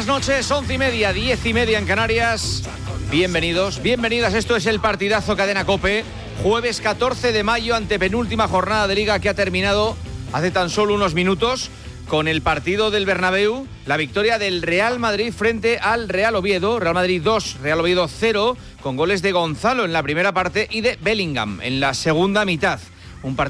buenas noches, 11:30, 10:30 en Canarias. Bienvenidos, bienvenidas, esto es el partidazo Cadena COPE. Jueves 14 de mayo, antepenúltima jornada de Liga que ha terminado hace tan solo unos minutos con el partido del Bernabéu, la victoria del Real Madrid frente al Real Oviedo. Real Madrid 2, Real Oviedo 0, con goles de Gonzalo en la primera parte y de Bellingham en la segunda mitad. Un partido